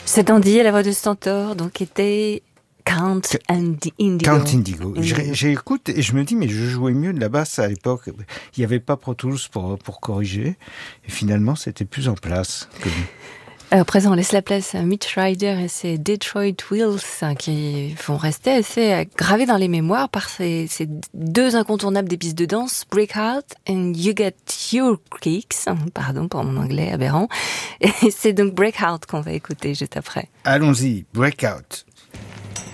C'est Andy à la voix de Stentor, donc était Count Indigo. Count Indigo. J'écoute et je me dis, mais je jouais mieux de la basse à l'époque. Il n'y avait pas Pro Tools pour corriger. Et finalement, c'était plus en place que lui. À présent, on laisse la place à Mitch Ryder et ses Detroit Wheels qui vont rester assez gravés dans les mémoires par ces deux incontournables des pistes de danse, Breakout and You Get Your Kicks. Pardon pour mon anglais aberrant. Et c'est donc Breakout qu'on va écouter juste après. Allons-y, Breakout.